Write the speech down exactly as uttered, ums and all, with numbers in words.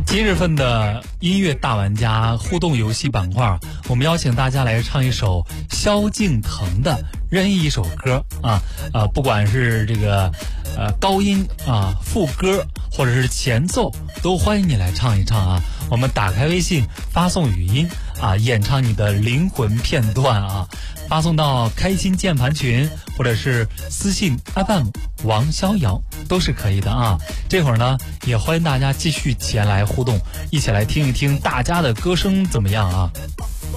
今日份的音乐大玩家互动游戏板块，我们邀请大家来唱一首萧敬腾的任意一首歌啊啊，不管是这个呃高音啊、副歌或者是前奏，都欢迎你来唱一唱啊。我们打开微信发送语音啊，演唱你的灵魂片段啊，发送到开心键盘群或者是私信 F M 王逍遥都是可以的啊。这会儿呢，也欢迎大家继续前来互动，一起来听一听大家的歌声怎么样啊。